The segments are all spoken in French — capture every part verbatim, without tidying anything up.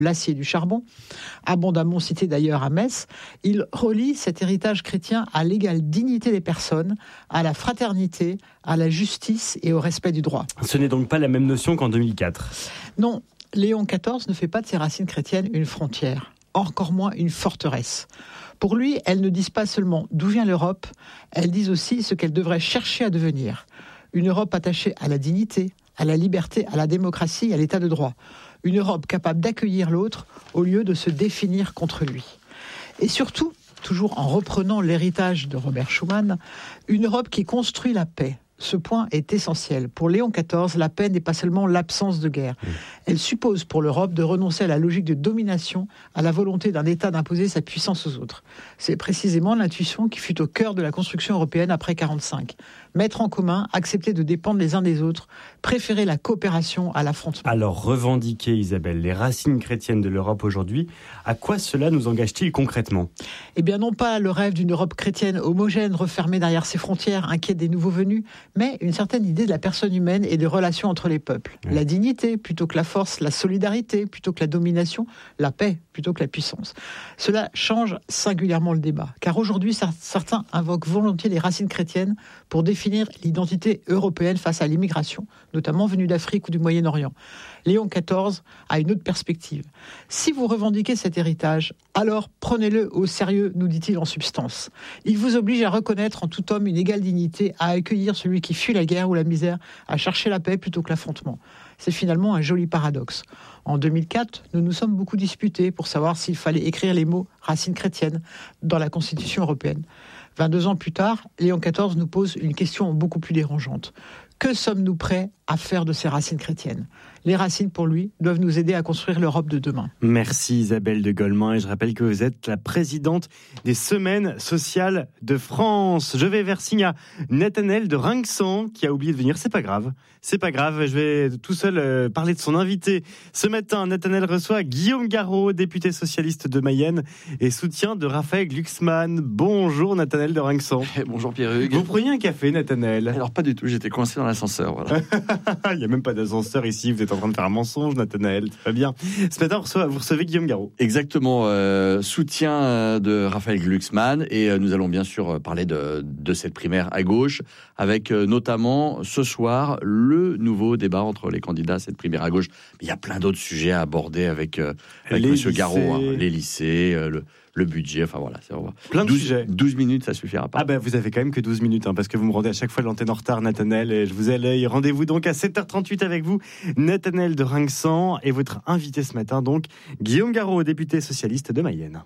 l'acier et du charbon, abondamment cité d'ailleurs à Metz. Il relie cet héritage chrétien à l'égale dignité des personnes, à la fraternité, à la justice et au respect du droit. Ce n'est donc pas la même notion qu'en deux mille quatre. Non, Léon quatorze ne fait pas de ses racines chrétiennes une frontière, encore moins une forteresse. Pour lui, elles ne disent pas seulement d'où vient l'Europe, elles disent aussi ce qu'elle devrait chercher à devenir. Une Europe attachée à la dignité, à la liberté, à la démocratie et à l'état de droit. Une Europe capable d'accueillir l'autre au lieu de se définir contre lui. Et surtout, toujours en reprenant l'héritage de Robert Schuman, une Europe qui construit la paix. Ce point est essentiel. Pour Léon quatorze, la paix n'est pas seulement l'absence de guerre. Elle suppose pour l'Europe de renoncer à la logique de domination, à la volonté d'un État d'imposer sa puissance aux autres. C'est précisément l'intuition qui fut au cœur de la construction européenne après quarante-cinq. Mettre en commun, accepter de dépendre les uns des autres, préférer la coopération à l'affrontement. Alors, revendiquer, Isabelle, les racines chrétiennes de l'Europe aujourd'hui, à quoi cela nous engage-t-il concrètement ? Eh bien, non pas le rêve d'une Europe chrétienne homogène, refermée derrière ses frontières, inquiète des nouveaux venus, mais une certaine idée de la personne humaine et des relations entre les peuples. Oui. La dignité plutôt que la force, la solidarité plutôt que la domination, la paix plutôt que la puissance. Cela change singulièrement le débat, car aujourd'hui, certains invoquent volontiers les racines chrétiennes pour définir l'identité européenne face à l'immigration, notamment venue d'Afrique ou du Moyen-Orient. Léon quatorze a une autre perspective. Si vous revendiquez cet héritage, alors prenez-le au sérieux, nous dit-il en substance. Il vous oblige à reconnaître en tout homme une égale dignité, à accueillir celui qui fuit la guerre ou la misère, à chercher la paix plutôt que l'affrontement. C'est finalement un joli paradoxe. En deux mille quatre, nous nous sommes beaucoup disputés pour savoir s'il fallait écrire les mots « racines chrétiennes » dans la Constitution européenne. vingt-deux ans plus tard, Léon quatorze nous pose une question beaucoup plus dérangeante. Que sommes-nous prêts à faire de ces racines chrétiennes ? Les racines, pour lui, doivent nous aider à construire l'Europe de demain. Merci Isabelle de Golemin, et je rappelle que vous êtes la présidente des Semaines sociales de France. Je vais vers Signa. Nathanaël de Rinxan, qui a oublié de venir, c'est pas grave. C'est pas grave, je vais tout seul euh, parler de son invité. Ce matin, Nathanaël reçoit Guillaume Garot, député socialiste de Mayenne et soutien de Raphaël Glucksmann. Bonjour Nathanaël de Rinxan. Bonjour Pierre-Hugues. Vous preniez un café, Nathanaël ? Alors pas du tout, j'étais coincé dans l'ascenseur. Voilà. Il n'y a même pas d'ascenseur ici, vous êtes en train de faire un mensonge, Nathanaël, c'est pas bien. Ce matin, vous recevez, vous recevez Guillaume Garot. Exactement, euh, soutien de Raphaël Glucksmann, et euh, nous allons bien sûr parler de, de cette primaire à gauche, avec euh, notamment ce soir le nouveau débat entre les candidats à cette primaire à gauche. Mais il y a plein d'autres sujets à aborder avec, euh, avec M. Garot, hein, les lycées, euh, le... le budget, enfin voilà, c'est vraiment plein de douze, sujets. douze minutes, ça suffira pas. Ah ben, vous avez quand même que douze minutes, hein, parce que vous me rendez à chaque fois l'antenne en retard, Nathanaël, et je vous ai à l'œil. Rendez-vous donc à sept heures trente-huit avec vous, Nathanaël de Rinxan, et votre invité ce matin, donc, Guillaume Garot, député socialiste de Mayenne.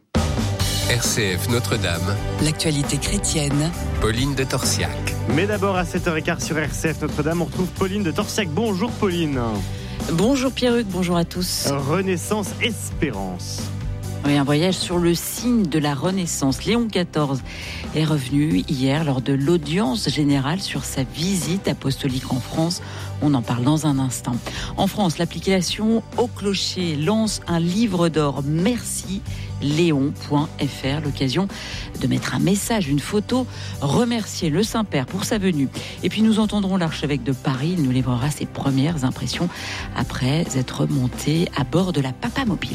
R C F Notre-Dame. L'actualité chrétienne. Pauline de Torsiac. Mais d'abord, à sept heures quinze sur R C F Notre-Dame, on retrouve Pauline de Torsiac. Bonjour Pauline. Bonjour Pierre-Hugues, bonjour à tous. Renaissance Espérance. Oui, un voyage sur le signe de la Renaissance. Léon quatorze est revenu hier lors de l'audience générale sur sa visite apostolique en France. On en parle dans un instant. En France, l'application Au Clocher lance un livre d'or merci léon point f r, l'occasion de mettre un message, une photo, remercier le Saint-Père pour sa venue. Et puis nous entendrons l'archevêque de Paris, il nous livrera ses premières impressions après être monté à bord de la Papa Mobile.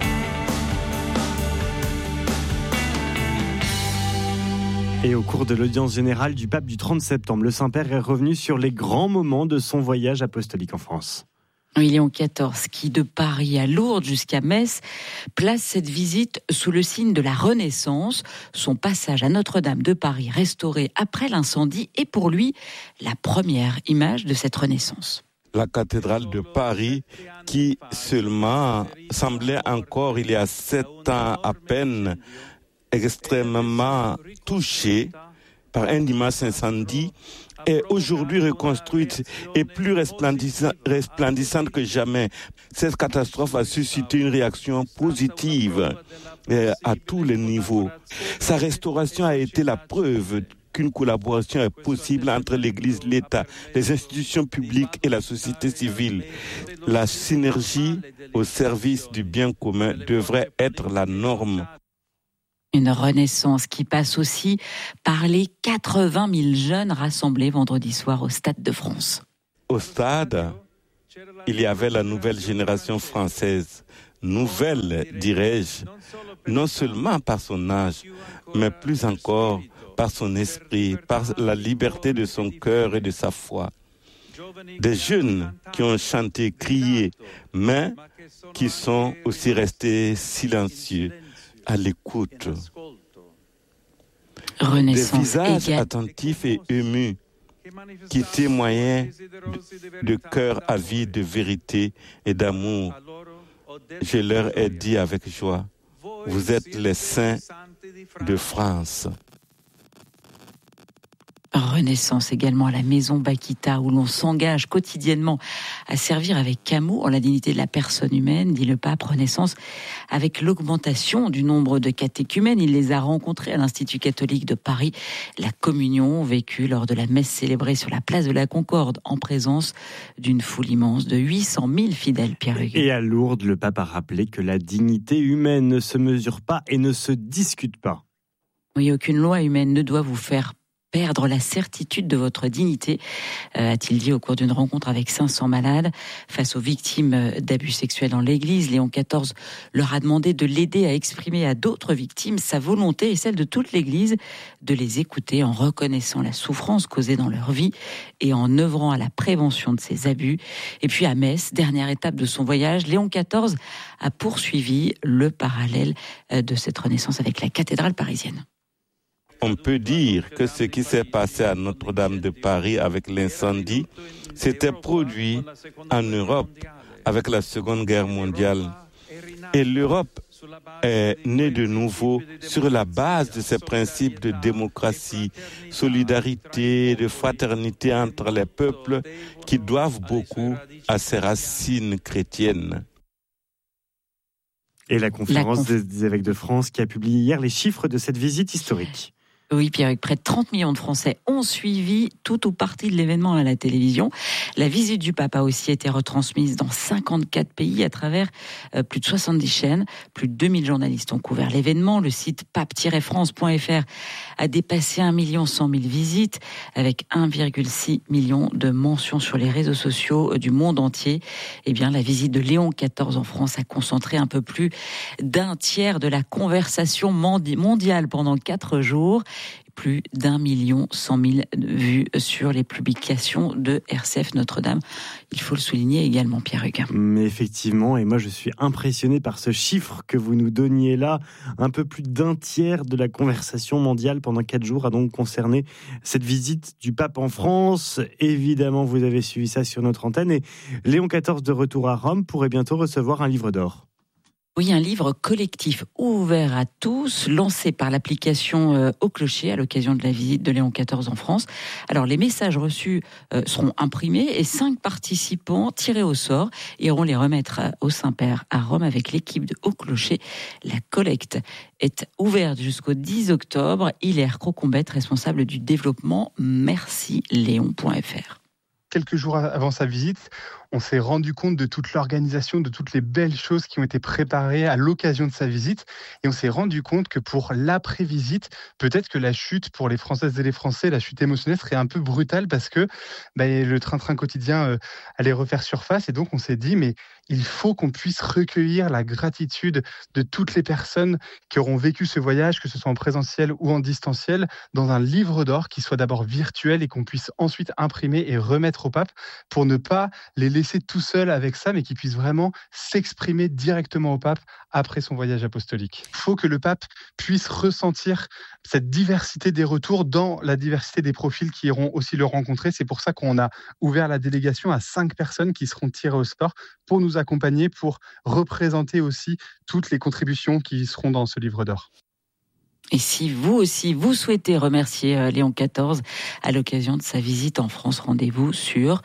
Et au cours de l'audience générale du pape du trente septembre, le Saint-Père est revenu sur les grands moments de son voyage apostolique en France. Oui, Léon quatorze, qui de Paris à Lourdes jusqu'à Metz, place cette visite sous le signe de la Renaissance. Son passage à Notre-Dame de Paris, restauré après l'incendie, est pour lui la première image de cette Renaissance. La cathédrale de Paris, qui seulement semblait encore il y a sept ans à peine extrêmement touchée par un immense incendie, est aujourd'hui reconstruite et plus resplendissante que jamais. Cette catastrophe a suscité une réaction positive à tous les niveaux. Sa restauration a été la preuve qu'une collaboration est possible entre l'Église, l'État, les institutions publiques et la société civile. La synergie au service du bien commun devrait être la norme. Une renaissance qui passe aussi par les quatre-vingt mille jeunes rassemblés vendredi soir au Stade de France. Au stade, il y avait la nouvelle génération française, nouvelle, dirais-je, non seulement par son âge, mais plus encore par son esprit, par la liberté de son cœur et de sa foi. Des jeunes qui ont chanté, crié, mais qui sont aussi restés silencieux, à l'écoute. Renaissance Des visages égale. attentifs et émus qui témoignaient de, de cœur avide de vérité et d'amour. Je leur ai dit avec joie, vous êtes les saints de France. Renaissance également à la maison Bakita, où l'on s'engage quotidiennement à servir avec amour la dignité de la personne humaine, dit le pape. Renaissance avec l'augmentation du nombre de catéchumènes. Il les a rencontrés à l'Institut catholique de Paris. La communion vécue lors de la messe célébrée sur la place de la Concorde en présence d'une foule immense de huit cent mille fidèles, Pierre Hugues. Et à Lourdes, le pape a rappelé que la dignité humaine ne se mesure pas et ne se discute pas. Oui, aucune loi humaine ne doit vous faire perdre la certitude de votre dignité, euh, a-t-il dit au cours d'une rencontre avec cinq cents malades. Face aux victimes d'abus sexuels dans l'Église, Léon quatorze leur a demandé de l'aider à exprimer à d'autres victimes sa volonté et celle de toute l'Église de les écouter en reconnaissant la souffrance causée dans leur vie et en œuvrant à la prévention de ces abus. Et puis à Metz, dernière étape de son voyage, Léon quatorze a poursuivi le parallèle de cette renaissance avec la cathédrale parisienne. On peut dire que ce qui s'est passé à Notre-Dame de Paris avec l'incendie s'était produit en Europe avec la Seconde Guerre mondiale. Et l'Europe est née de nouveau sur la base de ces principes de démocratie, solidarité, de fraternité entre les peuples qui doivent beaucoup à ses racines chrétiennes. Et la conférence la conf... des évêques de France qui a publié hier les chiffres de cette visite historique. Oui, Pierre, près de trente millions de Français ont suivi tout ou partie de l'événement à la télévision. La visite du pape a aussi été retransmise dans cinquante-quatre pays à travers euh, plus de soixante-dix chaînes. Plus de deux mille journalistes ont couvert l'événement. Le site pape tiret france point f r a dépassé un million cent mille visites avec un virgule six million de mentions sur les réseaux sociaux du monde entier. Eh bien, la visite de Léon quatorze en France a concentré un peu plus d'un tiers de la conversation mondiale pendant quatre jours. Plus d'un million cent mille vues sur les publications de R C F Notre-Dame. Il faut le souligner également, Pierre Hugues. Mais effectivement, et moi je suis impressionné par ce chiffre que vous nous donniez là. Un peu plus d'un tiers de la conversation mondiale pendant quatre jours a donc concerné cette visite du pape en France. Évidemment, vous avez suivi ça sur notre antenne. Et Léon quatorze, de retour à Rome, pourrait bientôt recevoir un livre d'or. Oui, un livre collectif ouvert à tous, lancé par l'application euh, Au Clocher à l'occasion de la visite de Léon quatorze en France. Alors, les messages reçus euh, seront imprimés et cinq participants tirés au sort iront les remettre au Saint-Père à Rome avec l'équipe de Au Clocher. La collecte est ouverte jusqu'au dix octobre. Hilaire Crocombette, responsable du développement merci léon point f r. Quelques jours avant sa visite, on s'est rendu compte de toute l'organisation, de toutes les belles choses qui ont été préparées à l'occasion de sa visite. Et on s'est rendu compte que pour l'après-visite, peut-être que la chute pour les Françaises et les Français, la chute émotionnelle serait un peu brutale parce que bah, le train-train quotidien euh, allait refaire surface. Et donc on s'est dit, mais il faut qu'on puisse recueillir la gratitude de toutes les personnes qui auront vécu ce voyage, que ce soit en présentiel ou en distanciel, dans un livre d'or qui soit d'abord virtuel et qu'on puisse ensuite imprimer et remettre au pape pour ne pas les laisser tout seuls avec ça, mais qu'ils puissent vraiment s'exprimer directement au pape après son voyage apostolique. Il faut que le pape puisse ressentir cette diversité des retours dans la diversité des profils qui iront aussi le rencontrer. C'est pour ça qu'on a ouvert la délégation à cinq personnes qui seront tirées au sort pour nous accompagner, pour représenter aussi toutes les contributions qui seront dans ce livre d'or. Et si vous aussi, vous souhaitez remercier Léon quatorze à l'occasion de sa visite en France, rendez-vous sur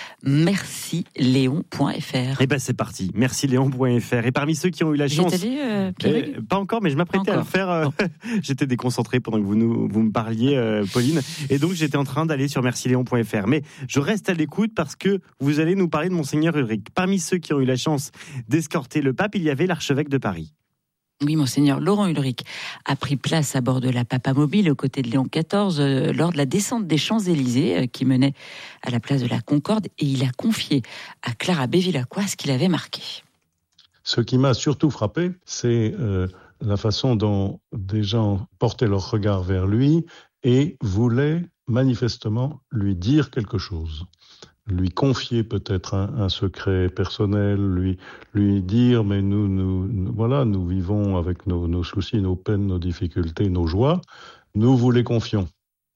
merci léon point f r. Et ben c'est parti, merci léon point f r. Et parmi ceux qui ont eu la chance... J'étais allé, euh, Pierre euh, Pas encore, mais je m'apprêtais à le faire. Euh, oh. J'étais déconcentré pendant que vous, nous, vous me parliez, euh, Pauline. Et donc j'étais en train d'aller sur merci léon point f r. Mais je reste à l'écoute parce que vous allez nous parler de Monseigneur Ulrich. Parmi ceux qui ont eu la chance d'escorter le pape, il y avait l'archevêque de Paris. Oui, Monseigneur Laurent Ulrich a pris place à bord de la Papamobile aux côtés de Léon quatorze euh, lors de la descente des Champs-Élysées euh, qui menait à la place de la Concorde, et il a confié à Clara Bevilacqua ce qu'il avait marqué. Ce qui m'a surtout frappé, c'est euh, la façon dont des gens portaient leur regard vers lui et voulaient manifestement lui dire quelque chose, lui confier peut-être un, un secret personnel, lui lui dire mais nous nous, nous voilà nous vivons avec nos, nos soucis, nos peines, nos difficultés, nos joies, nous vous les confions.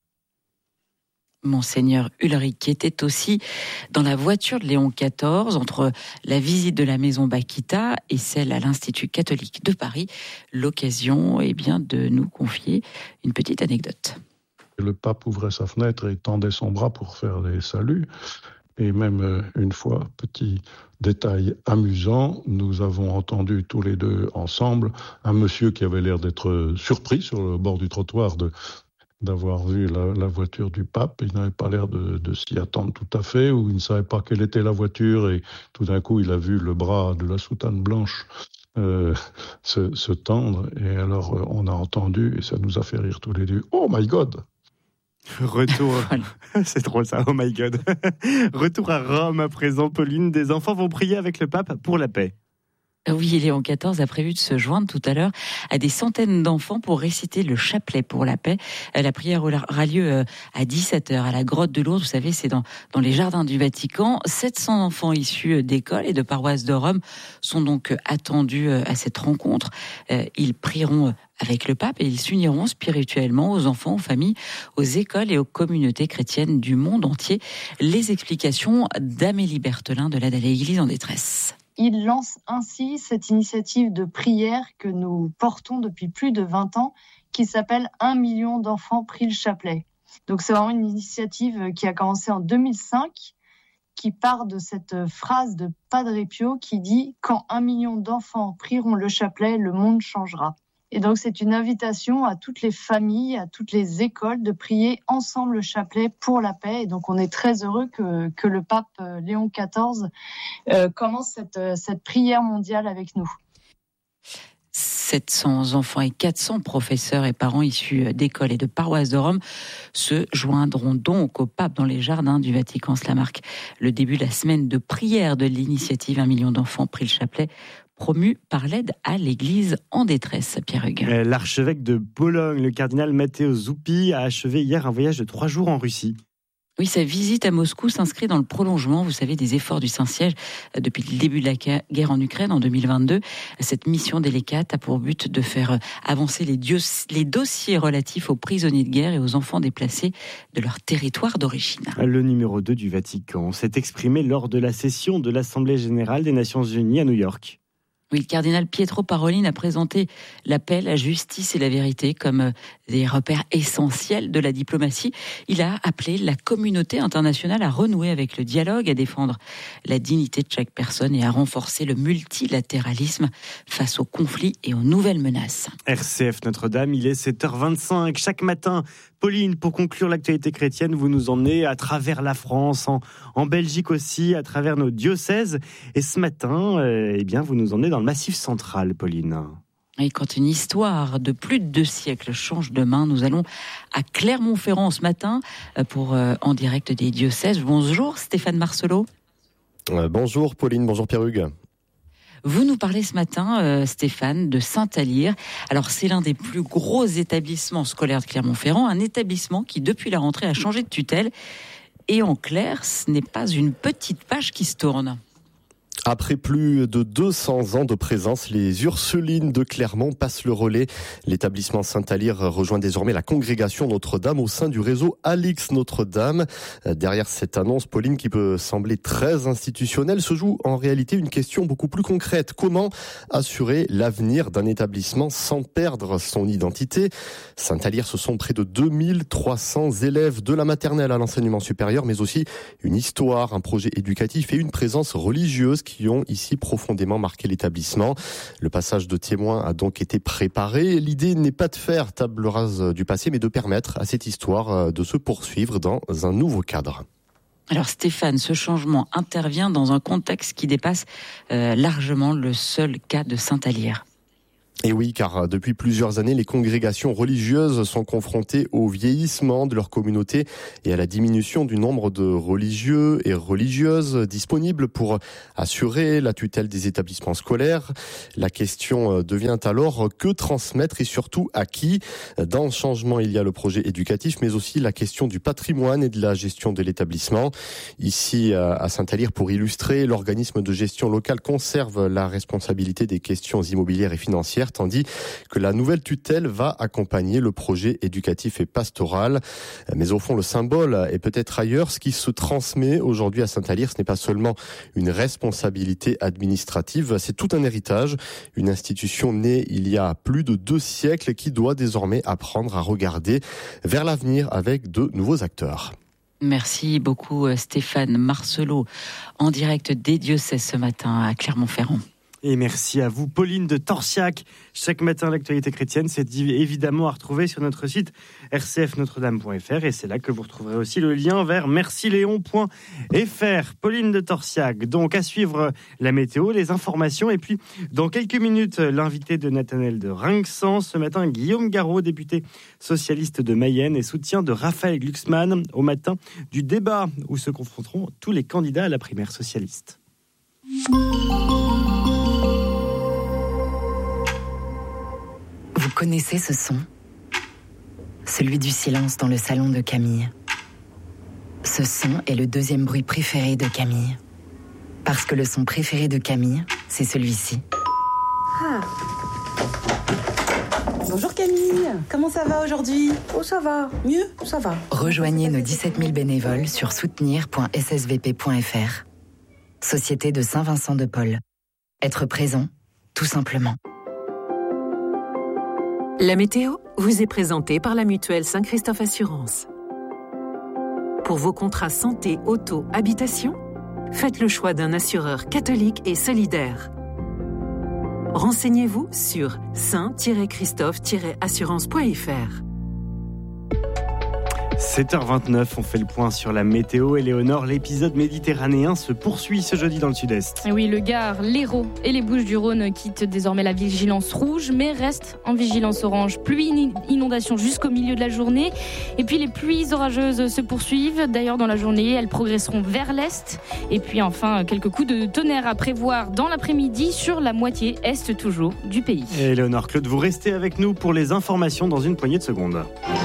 Monseigneur Ulrich, qui était aussi dans la voiture de Léon quatorze, entre la visite de la maison Bakita et celle à l'Institut catholique de Paris. L'occasion eh bien, de nous confier une petite anecdote. Le pape ouvrait sa fenêtre et tendait son bras pour faire les saluts. Et même euh, une fois, petit détail amusant, nous avons entendu tous les deux ensemble un monsieur qui avait l'air d'être surpris sur le bord du trottoir de d'avoir vu la, la voiture du pape. Il n'avait pas l'air de, de s'y attendre tout à fait, ou il ne savait pas quelle était la voiture, et tout d'un coup, il a vu le bras de la soutane blanche euh, se, se tendre, et alors euh, on a entendu, et ça nous a fait rire tous les deux. « Oh my God !» Retour, c'est drôle ça, oh my God. Retour à Rome à présent, Pauline. Des enfants vont prier avec le pape pour la paix. Oui, Léon quatorze a prévu de se joindre tout à l'heure à des centaines d'enfants pour réciter le chapelet pour la paix. La prière aura lieu à dix-sept heures à la grotte de Lourdes. Vous savez, c'est dans, dans les jardins du Vatican. sept cents enfants issus d'écoles et de paroisses de Rome sont donc attendus à cette rencontre. Ils prieront avec le pape et ils s'uniront spirituellement aux enfants, aux familles, aux écoles et aux communautés chrétiennes du monde entier. Les explications d'Amélie Berthelin de l'aide à l'Église en détresse. Il lance ainsi cette initiative de prière que nous portons depuis plus de vingt ans, qui s'appelle « Un million d'enfants prient le chapelet ». Donc c'est vraiment une initiative qui a commencé en deux mille cinq, qui part de cette phrase de Padre Pio qui dit « Quand un million d'enfants prieront le chapelet, le monde changera ». Et donc c'est une invitation à toutes les familles, à toutes les écoles de prier ensemble le chapelet pour la paix. Et donc on est très heureux que, que le pape Léon quatorze euh, commence cette, cette prière mondiale avec nous. sept cents enfants et quatre cents professeurs et parents issus d'écoles et de paroisses de Rome se joindront donc au pape dans les jardins du Vatican. Cela marque le début de la semaine de prière de l'initiative Un million d'enfants prient le chapelet, promu par l'aide à l'Église en détresse. Pierre Hugues. L'archevêque de Bologne, le cardinal Matteo Zuppi, a achevé hier un voyage de trois jours en Russie. Oui, sa visite à Moscou s'inscrit dans le prolongement, vous savez, des efforts du Saint-Siège depuis le début de la guerre en Ukraine en deux mille vingt-deux. Cette mission délicate a pour but de faire avancer les, dios, les dossiers relatifs aux prisonniers de guerre et aux enfants déplacés de leur territoire d'origine. Le numéro deux du Vatican s'est exprimé lors de la session de l'Assemblée générale des Nations unies à New York. Oui, le cardinal Pietro Parolin a présenté la paix, la justice et la vérité comme des repères essentiels de la diplomatie. Il a appelé la communauté internationale à renouer avec le dialogue, à défendre la dignité de chaque personne et à renforcer le multilatéralisme face aux conflits et aux nouvelles menaces. R C F Notre-Dame, il est sept heures vingt-cinq. Chaque matin, Pauline, pour conclure l'actualité chrétienne, vous nous emmenez à travers la France, en, en Belgique aussi, à travers nos diocèses. Et ce matin, euh, eh bien, vous nous emmenez dans le Massif central, Pauline. Et quand une histoire de plus de deux siècles change de main, nous allons à Clermont-Ferrand ce matin pour euh, en direct des diocèses. Bonjour Stéphane Marcelot. Euh, bonjour Pauline, bonjour Pierre Hugues. Vous nous parlez ce matin, euh, Stéphane, de Saint-Alyre. Alors, c'est l'un des plus gros établissements scolaires de Clermont-Ferrand, un établissement qui, depuis la rentrée, a changé de tutelle. Et en clair, ce n'est pas une petite page qui se tourne. Après plus de deux cents ans de présence, les Ursulines de Clermont passent le relais. L'établissement Saint-Alyre rejoint désormais la congrégation Notre-Dame au sein du réseau Alix Notre-Dame. Derrière cette annonce, Pauline, qui peut sembler très institutionnelle, se joue en réalité une question beaucoup plus concrète. Comment assurer l'avenir d'un établissement sans perdre son identité ? Saint-Alyre, ce sont près de deux mille trois cents élèves de la maternelle à l'enseignement supérieur, mais aussi une histoire, un projet éducatif et une présence religieuse qui ont ici profondément marqué l'établissement. Le passage de témoins a donc été préparé. L'idée n'est pas de faire table rase du passé, mais de permettre à cette histoire de se poursuivre dans un nouveau cadre. Alors Stéphane, ce changement intervient dans un contexte qui dépasse euh, largement le seul cas de Saint-Alyre. Et oui, car depuis plusieurs années, les congrégations religieuses sont confrontées au vieillissement de leur communauté et à la diminution du nombre de religieux et religieuses disponibles pour assurer la tutelle des établissements scolaires. La question devient alors que transmettre et surtout à qui ? Dans le changement, il y a le projet éducatif, mais aussi la question du patrimoine et de la gestion de l'établissement. Ici, à Saint-Alyre, pour illustrer, l'organisme de gestion locale conserve la responsabilité des questions immobilières et financières, tandis que la nouvelle tutelle va accompagner le projet éducatif et pastoral. Mais au fond, le symbole est peut-être ailleurs. Ce qui se transmet aujourd'hui à Saint-Alyre, ce n'est pas seulement une responsabilité administrative, c'est tout un héritage. Une institution née il y a plus de deux siècles qui doit désormais apprendre à regarder vers l'avenir avec de nouveaux acteurs. Merci beaucoup Stéphane Marcelot, en direct des diocèses ce matin à Clermont-Ferrand. Et merci à vous, Pauline de Torsiac. Chaque matin, l'actualité chrétienne, c'est évidemment à retrouver sur notre site r c f notre dame point f r. Et c'est là que vous retrouverez aussi le lien vers merci léon point f r. Pauline de Torsiac. Donc, à suivre la météo, les informations. Et puis, dans quelques minutes, l'invité de Nathanaël de Rinxan. Ce matin, Guillaume Garot, député socialiste de Mayenne et soutien de Raphaël Glucksmann au matin du débat où se confronteront tous les candidats à la primaire socialiste. Vous connaissez ce son ? Celui du silence dans le salon de Camille. Ce son est le deuxième bruit préféré de Camille. Parce que le son préféré de Camille, c'est celui-ci. Ah. Bonjour Camille, comment ça va aujourd'hui ? Oh ça va, mieux, ça va. Rejoignez nos dix-sept mille bénévoles sur soutenir point s s v p point f r. Société de Saint-Vincent de Paul. Être présent, tout simplement. La météo vous est présentée par la mutuelle Saint-Christophe Assurance. Pour vos contrats santé, auto, habitation, faites le choix d'un assureur catholique et solidaire. Renseignez-vous sur saint tiret christophe tiret assurance point f r. sept heures vingt-neuf, on fait le point sur la météo. Éléonore, l'épisode méditerranéen se poursuit ce jeudi dans le sud-est. Oui, le Gard, l'Hérault et les Bouches-du-Rhône quittent désormais la vigilance rouge, mais restent en vigilance orange. Pluie, inondation jusqu'au milieu de la journée. Et puis les pluies orageuses se poursuivent. D'ailleurs, dans la journée, elles progresseront vers l'est. Et puis enfin, quelques coups de tonnerre à prévoir dans l'après-midi sur la moitié est toujours du pays. Éléonore Claude, vous restez avec nous pour les informations dans une poignée de secondes.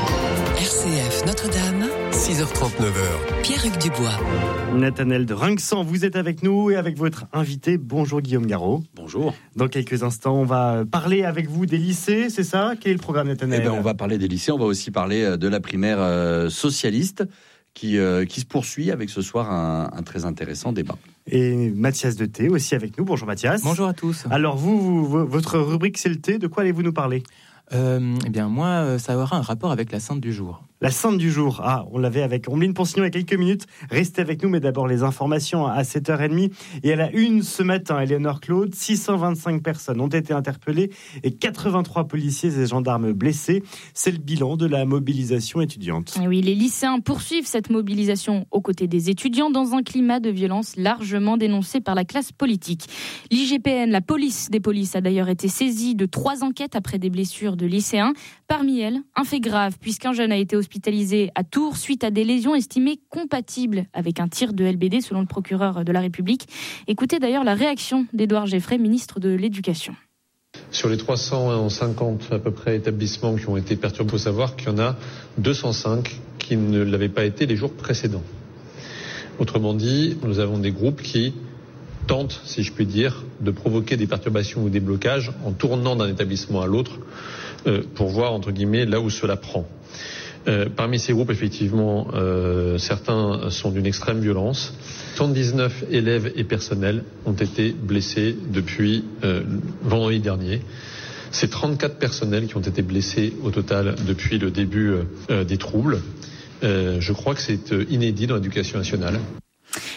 R C F Notre-Dame, six heures trente-neuf. Pierre-Hugues Dubois. Nathanaël de Rinxan, vous êtes avec nous et avec votre invité. Bonjour Guillaume Garot. Bonjour. Dans quelques instants, on va parler avec vous des lycées, c'est ça ? Quel est le programme, Nathanaël ? Eh ben, on va parler des lycées, on va aussi parler de la primaire euh, socialiste qui, euh, qui se poursuit avec ce soir un, un très intéressant débat. Et Mathias de Thé aussi avec nous. Bonjour Mathias. Bonjour à tous. Alors vous, vous votre rubrique c'est le thé, de quoi allez-vous nous parler ? Euh, eh bien, moi, ça aura un rapport avec la sainte du jour. La sainte du jour. Ah, on l'avait avec Ombline Ponsignon il y a quelques minutes. Restez avec nous, mais d'abord les informations à sept heures trente. Et à la une ce matin, Éléonore Claude, six cent vingt-cinq personnes ont été interpellées et quatre-vingt-trois policiers et gendarmes blessés. C'est le bilan de la mobilisation étudiante. Et oui, les lycéens poursuivent cette mobilisation aux côtés des étudiants dans un climat de violence largement dénoncé par la classe politique. L'I G P N, la police des polices, a d'ailleurs été saisie de trois enquêtes après des blessures de lycéens. Parmi elles, un fait grave, puisqu'un jeune a été hospitalisé à Tours suite à des lésions estimées compatibles avec un tir de L B D, selon le procureur de la République. Écoutez d'ailleurs la réaction d'Édouard Geffray, ministre de l'Éducation. Sur les trois cent cinquante à peu près établissements qui ont été perturbés, il faut savoir qu'il y en a deux cent cinq qui ne l'avaient pas été les jours précédents. Autrement dit, nous avons des groupes qui tentent, si je puis dire, de provoquer des perturbations ou des blocages en tournant d'un établissement à l'autre euh, pour voir, entre guillemets, là où cela prend. Euh, parmi ces groupes, effectivement, euh, certains sont d'une extrême violence. soixante-dix-neuf élèves et personnels ont été blessés depuis euh, vendredi dernier. C'est trente-quatre personnels qui ont été blessés au total depuis le début euh, des troubles. Euh, je crois que c'est inédit dans l'éducation nationale.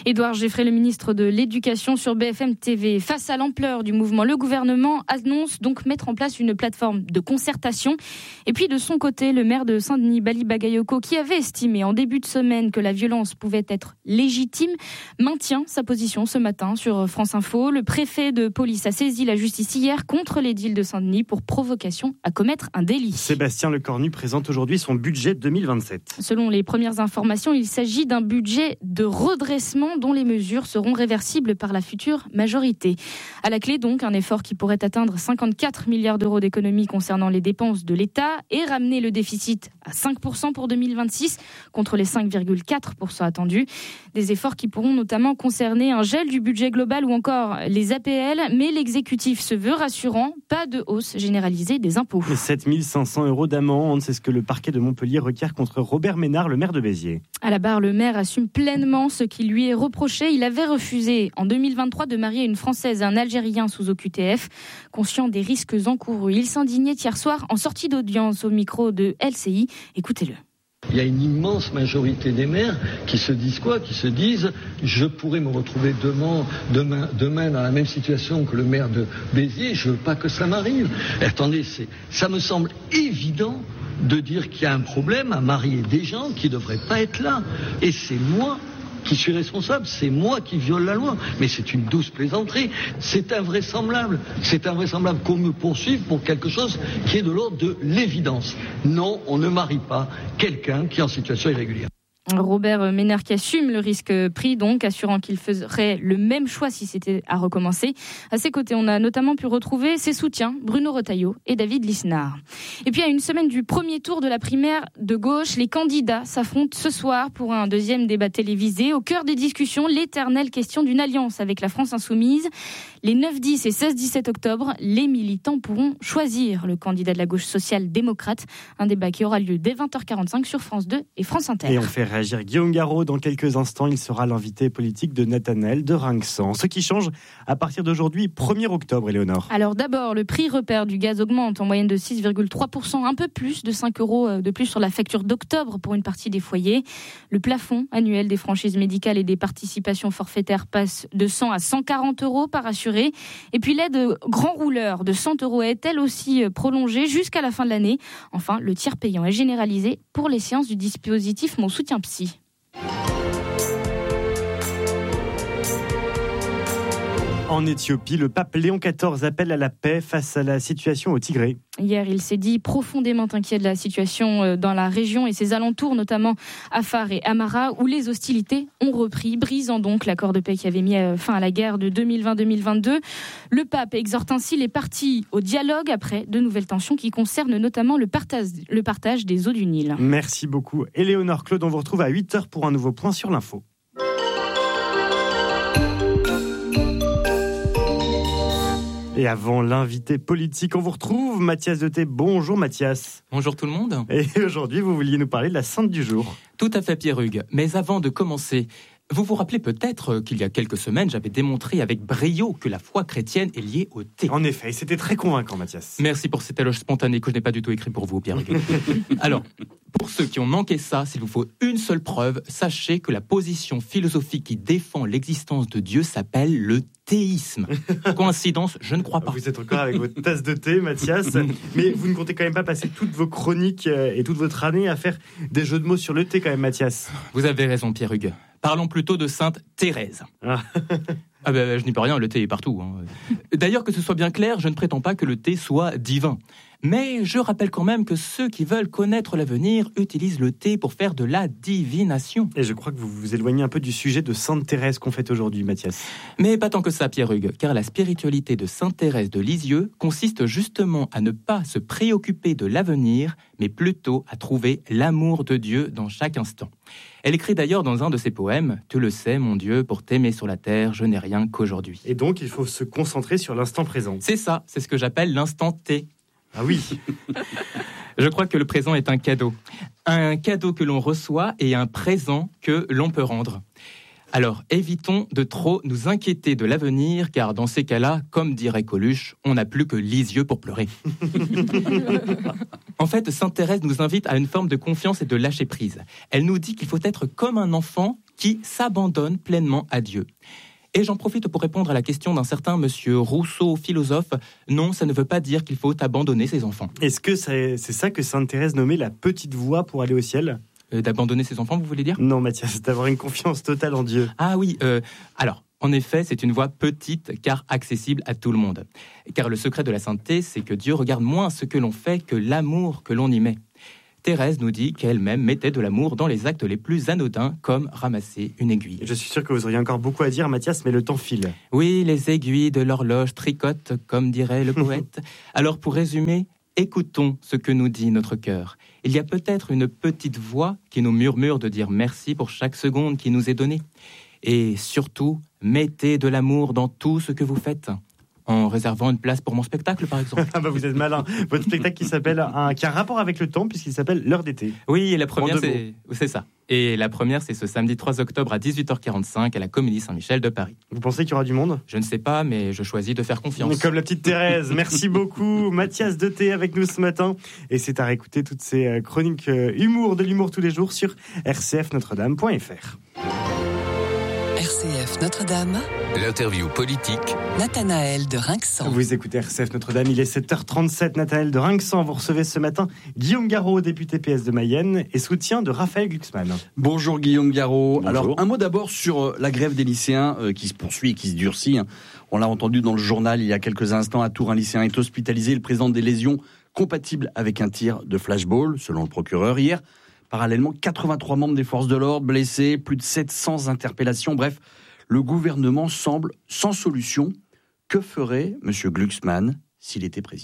Édouard Geffray, le ministre de l'Éducation sur B F M T V. Face à l'ampleur du mouvement, le gouvernement annonce donc mettre en place une plateforme de concertation. Et puis de son côté, le maire de Saint-Denis, Bali Bagayoko, qui avait estimé en début de semaine que la violence pouvait être légitime, maintient sa position ce matin sur France Info. Le préfet de police a saisi la justice hier contre l'édile de Saint-Denis pour provocation à commettre un délit. Sébastien Lecornu présente aujourd'hui son budget deux mille vingt-sept. Selon les premières informations, il s'agit d'un budget de redressement dont les mesures seront réversibles par la future majorité. À la clé donc, un effort qui pourrait atteindre cinquante-quatre milliards d'euros d'économies concernant les dépenses de l'État et ramener le déficit à cinq pour cent pour deux mille vingt-six contre les cinq virgule quatre pour cent attendus. Des efforts qui pourront notamment concerner un gel du budget global ou encore les A P L, mais l'exécutif se veut rassurant, pas de hausse généralisée des impôts. sept mille cinq cents euros d'amende, c'est ce que le parquet de Montpellier requiert contre Robert Ménard, le maire de Béziers. À la barre, le maire assume pleinement ce qui lui est reproché. Il avait refusé en deux mille vingt-trois de marier une Française et un Algérien sous O Q T F. Conscient des risques encourus, il s'indignait hier soir en sortie d'audience au micro de L C I. Écoutez-le. Il y a une immense majorité des maires qui se disent quoi ? Qui se disent « je pourrais me retrouver demain, demain, demain dans la même situation que le maire de Béziers, je ne veux pas que ça m'arrive ». Attendez, c'est, ça me semble évident de dire qu'il y a un problème à marier des gens qui ne devraient pas être là. Et c'est moi qui suis responsable, c'est moi qui viole la loi. Mais c'est une douce plaisanterie. C'est invraisemblable. C'est invraisemblable qu'on me poursuive pour quelque chose qui est de l'ordre de l'évidence. Non, on ne marie pas quelqu'un qui est en situation irrégulière. Robert Ménard qui assume le risque pris, donc assurant qu'il ferait le même choix si c'était à recommencer. À ses côtés, on a notamment pu retrouver ses soutiens, Bruno Retailleau et David Lisnard. Et puis à une semaine du premier tour de la primaire de gauche, les candidats s'affrontent ce soir pour un deuxième débat télévisé. Au cœur des discussions, l'éternelle question d'une alliance avec la France insoumise. Les neuf, dix et seize dix-sept octobre, les militants pourront choisir le candidat de la gauche social-démocrate. Un débat qui aura lieu dès vingt heures quarante-cinq sur France deux et France Inter. Et on fait réagir Guillaume Garot. Dans quelques instants, il sera l'invité politique de Nathanaël de Rinxan. Ce qui change à partir d'aujourd'hui, premier octobre, Éléonore. Alors d'abord, le prix repère du gaz augmente en moyenne de six virgule trois pour cent, un peu plus de cinq euros de plus sur la facture d'octobre pour une partie des foyers. Le plafond annuel des franchises médicales et des participations forfaitaires passe de cent à cent quarante euros par assuré. Et puis l'aide grand rouleur de cent euros est elle aussi prolongée jusqu'à la fin de l'année. Enfin, le tiers payant est généralisé pour les séances du dispositif Mon Soutien Psy. En Éthiopie, le pape Léon quatorze appelle à la paix face à la situation au Tigré. Hier, il s'est dit profondément inquiet de la situation dans la région et ses alentours, notamment Afar et Amara, où les hostilités ont repris, brisant donc l'accord de paix qui avait mis fin à la guerre de deux mille vingt deux mille vingt-deux. Le pape exhorte ainsi les parties au dialogue après de nouvelles tensions qui concernent notamment le partage, le partage des eaux du Nil. Merci beaucoup. Éléonore Claude, on vous retrouve à huit heures pour un nouveau point sur l'info. Et avant l'invité politique, on vous retrouve Mathias Deté. Bonjour Mathias. Bonjour tout le monde. Et aujourd'hui, vous vouliez nous parler de la sainte du jour. Tout à fait Pierre Hugues. Mais avant de commencer, vous vous rappelez peut-être qu'il y a quelques semaines, j'avais démontré avec brio que la foi chrétienne est liée au thé. En effet, c'était très convaincant Mathias. Merci pour cet éloge spontané que je n'ai pas du tout écrit pour vous Pierre Hugues. Alors, pour ceux qui ont manqué ça, s'il vous faut une seule preuve, sachez que la position philosophique qui défend l'existence de Dieu s'appelle le théisme. Coïncidence, je ne crois pas. Vous êtes encore avec votre tasse de thé, Mathias, mais vous ne comptez quand même pas passer toutes vos chroniques et toute votre année à faire des jeux de mots sur le thé quand même, Mathias. Vous avez raison, Pierre Hugues. Parlons plutôt de Sainte Thérèse. Ah. Ah ben, je n'y peux rien, le thé est partout. Hein. D'ailleurs, que ce soit bien clair, je ne prétends pas que le thé soit divin. Mais je rappelle quand même que ceux qui veulent connaître l'avenir utilisent le thé pour faire de la divination. Et je crois que vous vous éloignez un peu du sujet de Sainte Thérèse qu'on fête aujourd'hui, Mathias. Mais pas tant que ça, Pierre Hugues, car la spiritualité de Sainte Thérèse de Lisieux consiste justement à ne pas se préoccuper de l'avenir, mais plutôt à trouver l'amour de Dieu dans chaque instant. Elle écrit d'ailleurs dans un de ses poèmes « Tu le sais, mon Dieu, pour t'aimer sur la terre, je n'ai rien qu'aujourd'hui ». Et donc, il faut se concentrer sur l'instant présent. C'est ça, c'est ce que j'appelle l'instant T. Ah oui. Je crois que le présent est un cadeau. Un cadeau que l'on reçoit et un présent que l'on peut rendre. Alors, évitons de trop nous inquiéter de l'avenir, car dans ces cas-là, comme dirait Coluche, on n'a plus que Lisieux pour pleurer. En fait, Sainte Thérèse nous invite à une forme de confiance et de lâcher-prise. Elle nous dit qu'il faut être comme un enfant qui s'abandonnent pleinement à Dieu. Et j'en profite pour répondre à la question d'un certain monsieur Rousseau, philosophe. Non, ça ne veut pas dire qu'il faut abandonner ses enfants. Est-ce que c'est, c'est ça que sainte Thérèse nommait la petite voie pour aller au ciel ? euh, D'abandonner ses enfants, vous voulez dire ? Non, Mathias, c'est d'avoir une confiance totale en Dieu. Ah oui, euh, alors, en effet, c'est une voie petite car accessible à tout le monde. Car le secret de la sainteté, c'est que Dieu regarde moins ce que l'on fait que l'amour que l'on y met. Thérèse nous dit qu'elle-même mettait de l'amour dans les actes les plus anodins, comme ramasser une aiguille. Je suis sûr que vous auriez encore beaucoup à dire, Mathias, mais le temps file. Oui, les aiguilles de l'horloge tricotent, comme dirait le poète. Alors, pour résumer, écoutons ce que nous dit notre cœur. Il y a peut-être une petite voix qui nous murmure de dire merci pour chaque seconde qui nous est donnée. Et surtout, mettez de l'amour dans tout ce que vous faites. En réservant une place pour mon spectacle, par exemple. Ah bah vous êtes malin. Votre spectacle qui s'appelle un, qui a un rapport avec le temps puisqu'il s'appelle L'heure d'été. Oui, et la première c'est, c'est ça. Et la première c'est ce samedi trois octobre à dix-huit heures quarante-cinq à la Comédie Saint-Michel de Paris. Vous pensez qu'il y aura du monde ? Je ne sais pas, mais je choisis de faire confiance. Comme la petite Thérèse. Merci beaucoup, Mathias Deté avec nous ce matin. Et c'est à réécouter toutes ces chroniques humour de l'humour tous les jours sur r c f notre dame point f r. R C F Notre-Dame. L'interview politique. Nathanaël de Rinxan. Vous écoutez R C F Notre-Dame, il est sept heures trente-sept. Nathanaël de Rinxan, vous recevez ce matin Guillaume Garot, député P S de Mayenne, et soutien de Raphaël Glucksmann. Bonjour Guillaume Garot. Bonjour. Alors, un mot d'abord sur la grève des lycéens euh, qui se poursuit et qui se durcit. On l'a entendu dans le journal il y a quelques instants. À Tours, un lycéen est hospitalisé. Il présente des lésions compatibles avec un tir de flashball, selon le procureur. Hier, parallèlement, quatre-vingt-trois membres des forces de l'ordre blessés, plus de sept cents interpellations. Bref, le gouvernement semble sans solution. Que ferait M. Glucksmann s'il était président ?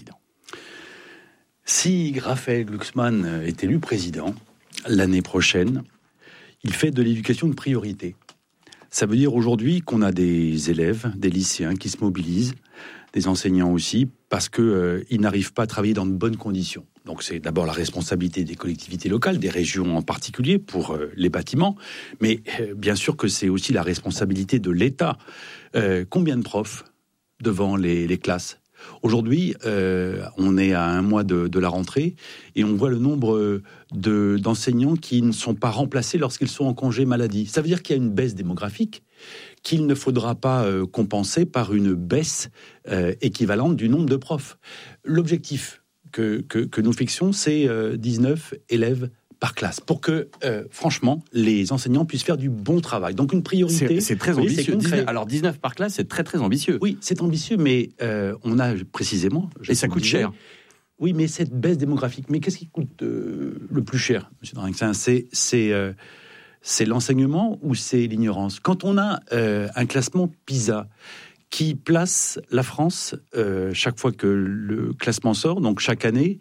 Si Raphaël Glucksmann est élu président l'année prochaine, il fait de l'éducation une priorité. Ça veut dire aujourd'hui qu'on a des élèves, des lycéens qui se mobilisent, des enseignants aussi, parce qu'ils euh, n'arrivent pas à travailler dans de bonnes conditions. Donc c'est d'abord la responsabilité des collectivités locales, des régions en particulier pour euh, les bâtiments, mais euh, bien sûr que c'est aussi la responsabilité de l'État. Euh, combien de profs devant les, les classes ? Aujourd'hui, euh, on est à un mois de, de la rentrée et on voit le nombre de, d'enseignants qui ne sont pas remplacés lorsqu'ils sont en congé maladie. Ça veut dire qu'il y a une baisse démographique qu'il ne faudra pas euh, compenser par une baisse euh, équivalente du nombre de profs. L'objectif que, que, que nous fixons, c'est euh, dix-neuf élèves par classe, pour que, euh, franchement, les enseignants puissent faire du bon travail. Donc une priorité... C'est, c'est très voyez, ambitieux. c'est dix-neuf, alors dix-neuf par classe, c'est très très ambitieux. Oui, c'est ambitieux, mais euh, on a précisément... Et ça coûte disais, cher. Oui, mais cette baisse démographique, mais qu'est-ce qui coûte euh, le plus cher, M. Drinxin ? C'est, c'est, euh, c'est l'enseignement ou c'est l'ignorance ? Quand on a euh, un classement PISA qui place la France, euh, chaque fois que le classement sort, donc chaque année,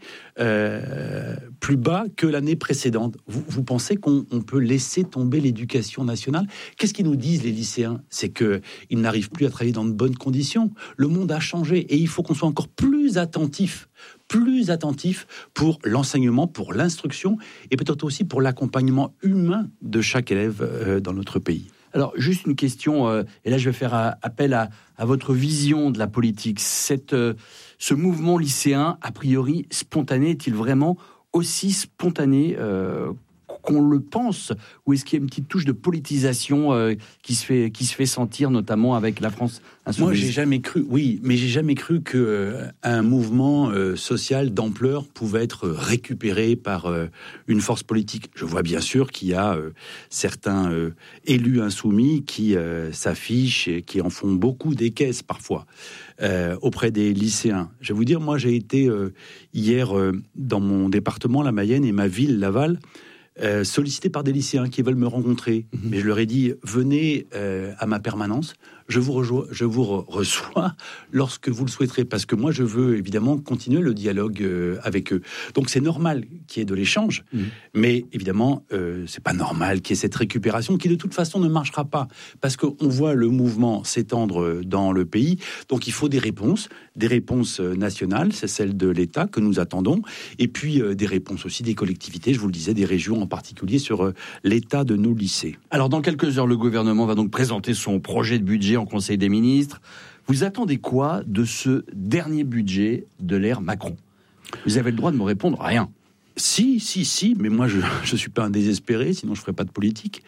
euh, plus bas que l'année précédente. Vous, vous pensez qu'on on peut laisser tomber l'éducation nationale ? Qu'est-ce qu'ils nous disent, les lycéens ? C'est qu'ils n'arrivent plus à travailler dans de bonnes conditions. Le monde a changé et il faut qu'on soit encore plus attentif, plus attentif pour l'enseignement, pour l'instruction et peut-être aussi pour l'accompagnement humain de chaque élève euh, dans notre pays. Alors, juste une question, euh, et là je vais faire euh, appel à, à votre vision de la politique. Cette, euh, ce mouvement lycéen, a priori spontané, est-il vraiment aussi spontané euh, qu'on le pense ? Ou est-ce qu'il y a une petite touche de politisation euh, qui, se fait, qui se fait sentir, notamment avec la France insoumise ? Moi, j'ai jamais cru, oui, mais j'ai jamais cru qu'un euh, mouvement euh, social d'ampleur pouvait être récupéré par euh, une force politique. Je vois bien sûr qu'il y a euh, certains euh, élus insoumis qui euh, s'affichent et qui en font beaucoup des caisses parfois euh, auprès des lycéens. Je vais vous dire, moi, j'ai été euh, hier euh, dans mon département, la Mayenne, et ma ville, Laval, Euh, sollicité par des lycéens qui veulent me rencontrer. Mmh. Mais je leur ai dit, venez euh, à ma permanence, je vous, rejoins, je vous re- reçois lorsque vous le souhaiterez, parce que moi, je veux évidemment continuer le dialogue euh, avec eux. Donc c'est normal qu'il y ait de l'échange, mmh. mais évidemment, euh, c'est pas normal qu'il y ait cette récupération qui de toute façon ne marchera pas, parce qu'on voit le mouvement s'étendre dans le pays, donc il faut des réponses, des réponses nationales, c'est celle de l'État que nous attendons, et puis euh, des réponses aussi des collectivités, je vous le disais, des régions en particulier sur euh, l'état de nos lycées. Alors dans quelques heures, le gouvernement va donc présenter son projet de budget en Conseil des ministres. Vous attendez quoi de ce dernier budget de l'ère Macron ? Vous avez le droit de me répondre rien. Si, si, si, mais moi je ne suis pas un désespéré, sinon je ne ferais pas de politique.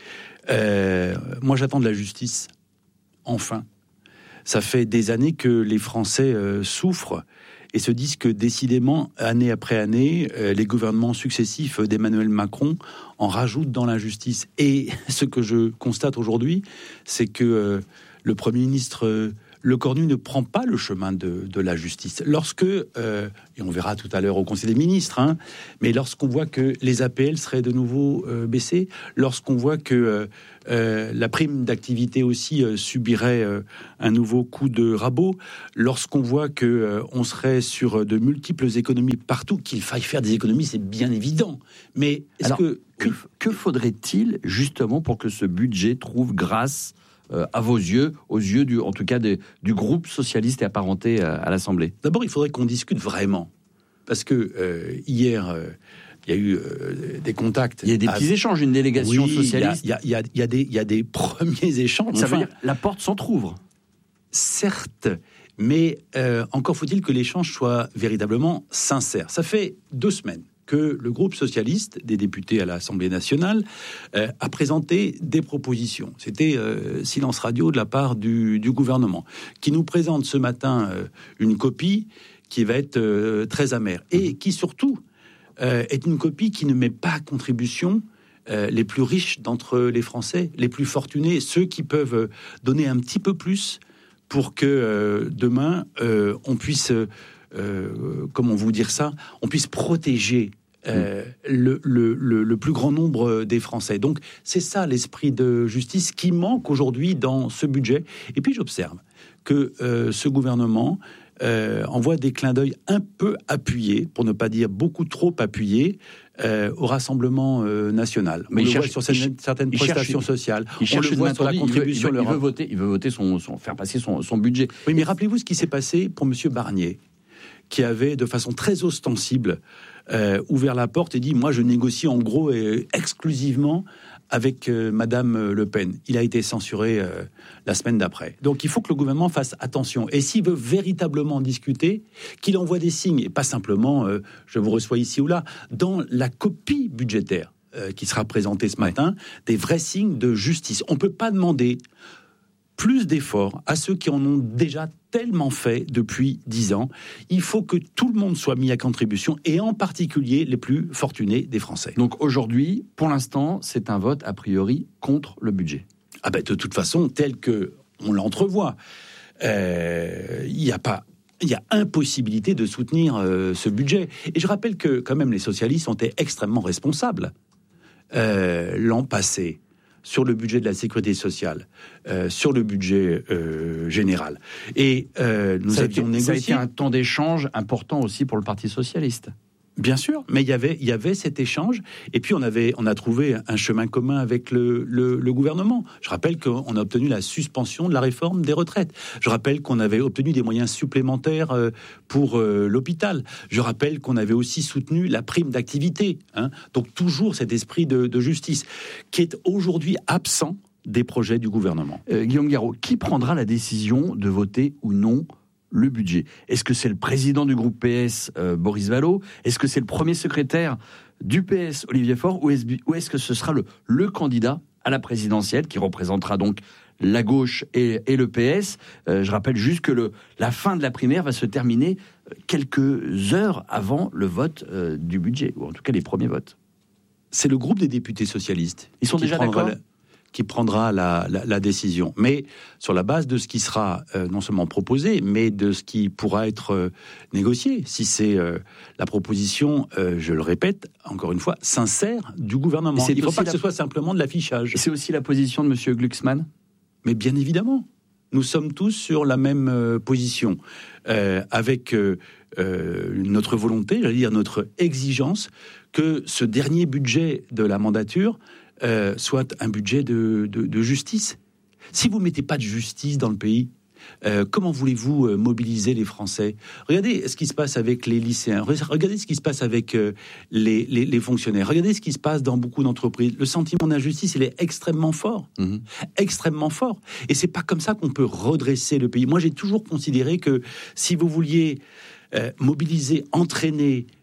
Euh, moi j'attends de la justice, enfin. Ça fait des années que les Français euh, souffrent et se disent que décidément, année après année, euh, les gouvernements successifs d'Emmanuel Macron en rajoutent dans l'injustice. Et ce que je constate aujourd'hui, c'est que euh, le Premier ministre euh, Lecornu ne prend pas le chemin de, de la justice. Lorsque, euh, et on verra tout à l'heure au Conseil des ministres, hein, mais lorsqu'on voit que les A P L seraient de nouveau euh, baissées, lorsqu'on voit que euh, euh, la prime d'activité aussi euh, subirait euh, un nouveau coup de rabot, lorsqu'on voit que euh, on serait sur de multiples économies partout, qu'il faille faire des économies, c'est bien évident. Mais est-ce Alors, que... que, que faudrait-il justement pour que ce budget trouve grâce Euh, à vos yeux, aux yeux du, en tout cas des, du groupe socialiste et apparenté à, à l'Assemblée? D'abord, il faudrait qu'on discute vraiment, parce que euh, hier, euh, il y a eu euh, des contacts. Il y a des petits à... échanges, une délégation oui, socialiste. Il y a, il y a, il y a des, il y a des premiers échanges. Ça enfin, veut dire la porte s'entrouvre. Certes, mais euh, encore faut-il que l'échange soit véritablement sincère. Ça fait deux semaines que le groupe socialiste des députés à l'Assemblée nationale euh, a présenté des propositions. C'était euh, silence radio de la part du, du gouvernement, qui nous présente ce matin euh, une copie qui va être euh, très amère, et qui surtout euh, est une copie qui ne met pas à contribution euh, les plus riches d'entre les Français, les plus fortunés, ceux qui peuvent donner un petit peu plus pour que euh, demain euh, on puisse... Euh, comment vous dire ça, on puisse protéger euh, mmh. le, le, le, le plus grand nombre des Français. Donc c'est ça l'esprit de justice qui manque aujourd'hui dans ce budget. Et puis j'observe que euh, ce gouvernement euh, envoie des clins d'œil un peu appuyés, pour ne pas dire beaucoup trop appuyés, euh, au Rassemblement euh, national. Mais on il le cherche voit sur certaines, certaines il prestations cherche, sociales. Il cherche on le voit sur la contribution. Il veut, il veut, il veut voter, il veut voter son, son, faire passer son, son budget. Oui, mais rappelez-vous ce qui s'est passé pour Monsieur Barnier, qui avait de façon très ostensible euh, ouvert la porte et dit « Moi, je négocie en gros et exclusivement avec euh, Madame Le Pen ». Il a été censuré euh, la semaine d'après. Donc, il faut que le gouvernement fasse attention. Et s'il veut véritablement discuter, qu'il envoie des signes, et pas simplement euh, « je vous reçois ici ou là », dans la copie budgétaire euh, qui sera présentée ce matin, des vrais signes de justice. On ne peut pas demander plus d'efforts à ceux qui en ont déjà tellement fait depuis dix ans. Il faut que tout le monde soit mis à contribution, et en particulier les plus fortunés des Français. Donc aujourd'hui, pour l'instant, c'est un vote a priori contre le budget. Ah ben de toute façon, tel que on l'entrevoit, il euh, n'y a pas... Il y a impossibilité de soutenir euh, ce budget. Et je rappelle que quand même les socialistes ont été extrêmement responsables euh, l'an passé sur le budget de la sécurité sociale, euh, sur le budget euh, général. Et euh, nous ça avions été, négocié... Ça a été un temps d'échange important aussi pour le Parti socialiste. Bien sûr, mais il y avait, il y avait cet échange, et puis on avait, on a trouvé un chemin commun avec le, le, le gouvernement. Je rappelle qu'on a obtenu la suspension de la réforme des retraites. Je rappelle qu'on avait obtenu des moyens supplémentaires pour euh, l'hôpital. Je rappelle qu'on avait aussi soutenu la prime d'activité. Hein. Donc toujours cet esprit de, de justice qui est aujourd'hui absent des projets du gouvernement. Euh, Guillaume Garot, qui prendra la décision de voter ou non le budget? Est-ce que c'est le président du groupe P S, euh, Boris Vallaud? Est-ce que c'est le premier secrétaire du P S, Olivier Faure? Ou est-ce, ou est-ce que ce sera le, le candidat à la présidentielle qui représentera donc la gauche et, et le P S? euh, Je rappelle juste que le, la fin de la primaire va se terminer quelques heures avant le vote euh, du budget, ou en tout cas les premiers votes. C'est le groupe des députés socialistes. Ils sont déjà d'accord la... qui prendra la, la, la décision. Mais sur la base de ce qui sera euh, non seulement proposé, mais de ce qui pourra être euh, négocié. Si c'est euh, la proposition, euh, je le répète, encore une fois, sincère du gouvernement. Il ne faut pas que ce soit simplement de l'affichage. C'est aussi la position de M. Glucksmann? Mais bien évidemment. Nous sommes tous sur la même euh, position, euh, avec euh, euh, notre volonté, j'allais dire notre exigence, que ce dernier budget de la mandature Euh, soit un budget de, de, de justice. Si vous ne mettez pas de justice dans le pays, euh, comment voulez-vous euh, mobiliser les Français? Regardez ce qui se passe avec les lycéens, regardez ce qui se passe avec euh, les, les, les fonctionnaires, regardez ce qui se passe dans beaucoup d'entreprises. Le sentiment d'injustice, il est extrêmement fort, mmh. extrêmement fort. Et c'est pas comme ça qu'on peut redresser le pays. Moi, j'ai toujours considéré que si vous vouliez euh, mobiliser, entraîner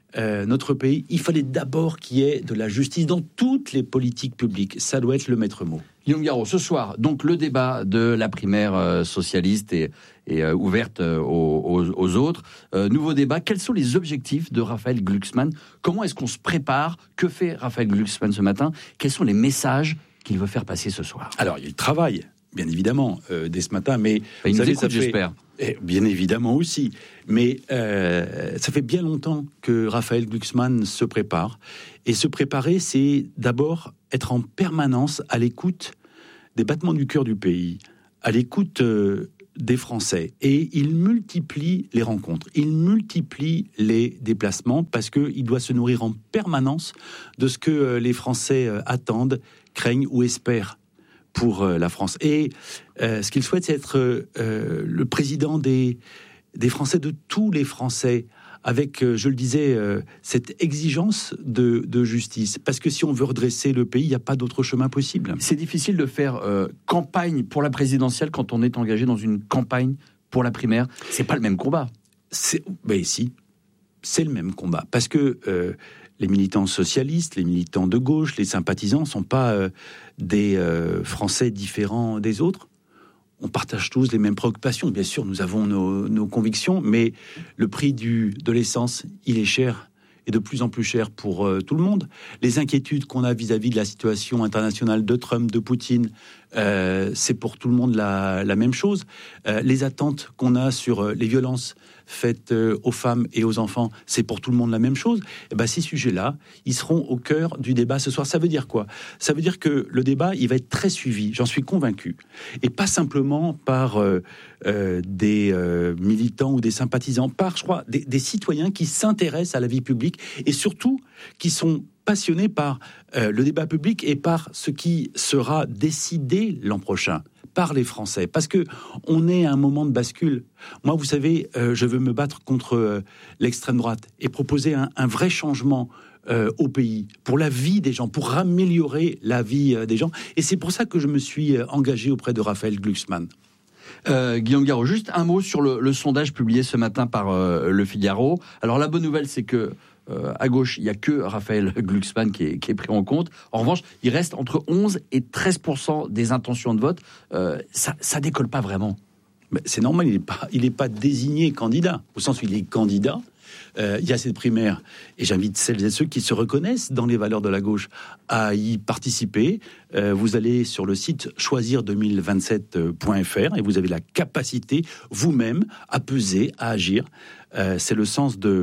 euh, notre pays, il fallait d'abord qu'il y ait de la justice dans toutes les politiques publiques. Ça doit être le maître mot. Guillaume Garot, ce soir, donc le débat de la primaire euh, socialiste et, et euh, ouverte euh, aux, aux, aux autres. Euh, nouveau débat, quels sont les objectifs de Raphaël Glucksmann? Comment est-ce qu'on se prépare? Que fait Raphaël Glucksmann ce matin? Quels sont les messages qu'il veut faire passer ce soir? Alors, il travaille, bien évidemment, euh, dès ce matin, mais... Il nous savez, écoute, fait... j'espère. Eh, bien évidemment aussi. Mais euh, ça fait bien longtemps que Raphaël Glucksmann se prépare. Et se préparer, c'est d'abord être en permanence à l'écoute des battements du cœur du pays, à l'écoute euh, des Français. Et il multiplie les rencontres, il multiplie les déplacements parce qu'il doit se nourrir en permanence de ce que euh, les Français euh, attendent, craignent ou espèrent pour euh, la France. Et euh, ce qu'il souhaite, c'est être euh, le président des, des Français, de tous les Français, avec, euh, je le disais, euh, cette exigence de, de justice. Parce que si on veut redresser le pays, il n'y a pas d'autre chemin possible. C'est difficile de faire euh, campagne pour la présidentielle quand on est engagé dans une campagne pour la primaire. C'est pas le même combat. C'est, ben si, c'est le même combat. Parce que euh, les militants socialistes, les militants de gauche, les sympathisants ne sont pas euh, des euh, Français différents des autres. On partage tous les mêmes préoccupations. Bien sûr, nous avons nos, nos convictions, mais le prix du, de l'essence, il est cher, et de plus en plus cher pour euh, tout le monde. Les inquiétudes qu'on a vis-à-vis de la situation internationale de Trump, de Poutine, euh, c'est pour tout le monde la, la même chose. Euh, les attentes qu'on a sur euh, les violences faites euh, aux femmes et aux enfants, c'est pour tout le monde la même chose. Et ben, ces sujets-là, ils seront au cœur du débat ce soir. Ça veut dire quoi? Ça veut dire que le débat, il va être très suivi, j'en suis convaincu. Et pas simplement par euh, euh, des euh, militants ou des sympathisants, par, je crois, des, des citoyens qui s'intéressent à la vie publique et surtout qui sont passionnés par euh, le débat public et par ce qui sera décidé l'an prochain par les Français, parce que on est à un moment de bascule. Moi, vous savez, euh, je veux me battre contre euh, l'extrême droite et proposer un, un vrai changement euh, au pays, pour la vie des gens, pour améliorer la vie euh, des gens. Et c'est pour ça que je me suis euh, engagé auprès de Raphaël Glucksmann. Euh, Guillaume Garot, juste un mot sur le, le sondage publié ce matin par euh, Le Figaro. Alors la bonne nouvelle, c'est que euh, à gauche, il n'y a que Raphaël Glucksmann qui est, qui est pris en compte. En revanche, il reste entre onze et treize pour cent des intentions de vote. Euh, ça, ça décolle pas vraiment. Mais c'est normal, il n'est pas, il est pas désigné candidat, au sens où il est candidat. Euh, il y a cette primaire, et j'invite celles et ceux qui se reconnaissent dans les valeurs de la gauche à y participer. Euh, vous allez sur le site choisir deux mille vingt-sept point f r et vous avez la capacité vous-même à peser, à agir. Euh, c'est le sens de,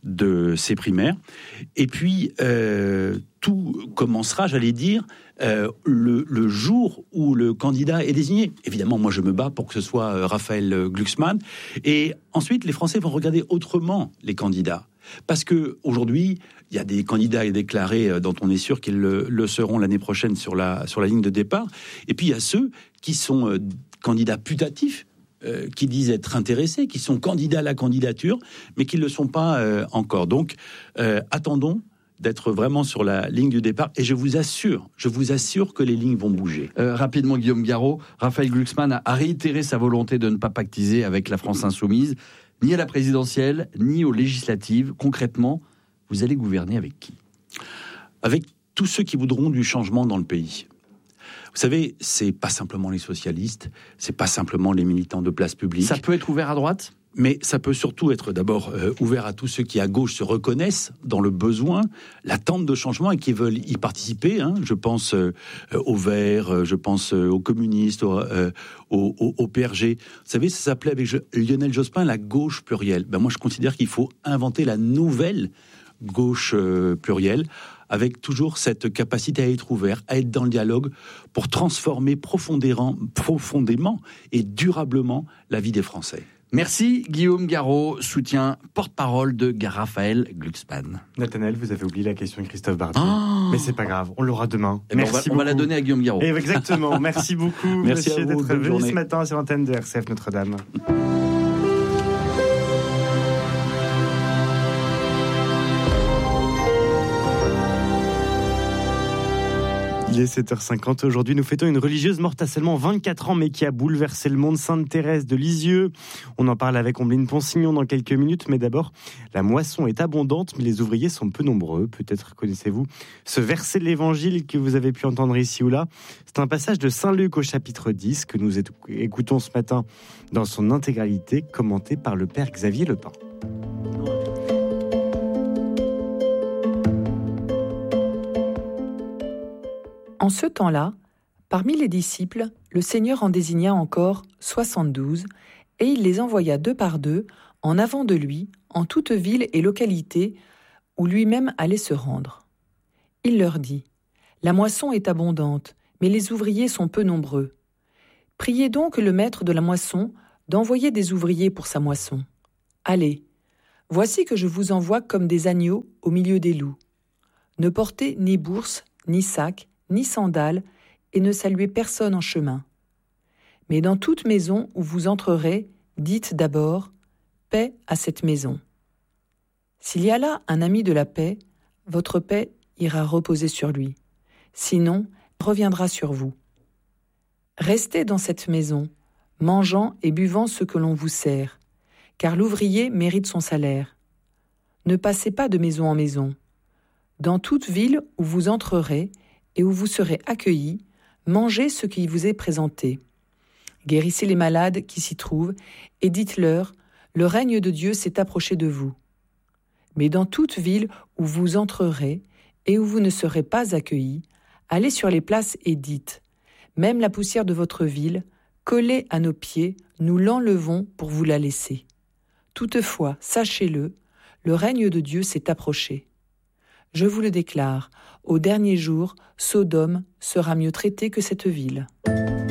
de ces primaires. Et puis, euh, tout commencera, j'allais dire, euh, le, le jour où le candidat est désigné. Évidemment, moi, je me bats pour que ce soit euh, Raphaël Glucksmann. Et ensuite, les Français vont regarder autrement les candidats. Parce que aujourd'hui, il y a des candidats déclarés euh, dont on est sûr qu'ils le, le seront l'année prochaine sur la, sur la ligne de départ. Et puis, il y a ceux qui sont euh, candidats putatifs, Euh, qui disent être intéressés, qui sont candidats à la candidature, mais qui ne le sont pas euh, encore. Donc, euh, attendons d'être vraiment sur la ligne du départ, et je vous assure, je vous assure que les lignes vont bouger. Euh, rapidement, Guillaume Garot, Raphaël Glucksmann a, a réitéré sa volonté de ne pas pactiser avec la France insoumise, ni à la présidentielle, ni aux législatives. Concrètement, vous allez gouverner avec qui? Avec tous ceux qui voudront du changement dans le pays. Vous savez, c'est pas simplement les socialistes, c'est pas simplement les militants de place publique. Ça peut être ouvert à droite, mais ça peut surtout être d'abord euh, ouvert à tous ceux qui à gauche se reconnaissent dans le besoin, l'attente de changement et qui veulent y participer. Hein. Je pense euh, aux Verts, je pense euh, aux communistes, aux, euh, aux, aux, aux P R G. Vous savez, ça s'appelait avec Lionel Jospin la gauche plurielle. Ben moi, je considère qu'il faut inventer la nouvelle gauche euh, plurielle, avec toujours cette capacité à être ouvert, à être dans le dialogue, pour transformer profondément, profondément et durablement la vie des Français. Merci Guillaume Garot, soutien porte-parole de Raphaël Glucksmann. Nathanaël, vous avez oublié la question de Christophe Barbier. Oh mais c'est pas grave, on l'aura demain. Eh ben Merci on, va, on va la donner à Guillaume Garot. Et exactement, merci beaucoup merci monsieur à vous, d'être venu journée. ce matin sur l'antenne de R C F Notre-Dame. Il est sept heures cinquante. Aujourd'hui, nous fêtons une religieuse morte à seulement vingt-quatre ans, mais qui a bouleversé le monde, Sainte Thérèse de Lisieux. On en parle avec Ombline Ponsignon dans quelques minutes, mais d'abord, la moisson est abondante, mais les ouvriers sont peu nombreux. Peut-être connaissez-vous ce verset de l'Évangile que vous avez pu entendre ici ou là. C'est un passage de Saint Luc au chapitre dix que nous écoutons ce matin dans son intégralité, commenté par le Père Xavier Lepin. En ce temps-là, parmi les disciples, le Seigneur en désigna encore soixante-douze, et il les envoya deux par deux, en avant de lui, en toute ville et localité où lui-même allait se rendre. Il leur dit : « La moisson est abondante, mais les ouvriers sont peu nombreux. Priez donc le maître de la moisson d'envoyer des ouvriers pour sa moisson. Allez, voici que je vous envoie comme des agneaux au milieu des loups. Ne portez ni bourse, ni sac, ni sandales, et ne saluez personne en chemin. Mais dans toute maison où vous entrerez, dites d'abord « Paix à cette maison ». S'il y a là un ami de la paix, votre paix ira reposer sur lui. Sinon, elle reviendra sur vous. Restez dans cette maison, mangeant et buvant ce que l'on vous sert, car l'ouvrier mérite son salaire. Ne passez pas de maison en maison. Dans toute ville où vous entrerez, et où vous serez accueillis, mangez ce qui vous est présenté. Guérissez les malades qui s'y trouvent, et dites-leur, le règne de Dieu s'est approché de vous. Mais dans toute ville où vous entrerez, et où vous ne serez pas accueillis, allez sur les places et dites, même la poussière de votre ville, collée à nos pieds, nous l'enlevons pour vous la laisser. Toutefois, sachez-le, le règne de Dieu s'est approché. Je vous le déclare, au dernier jour, Sodome sera mieux traitée que cette ville.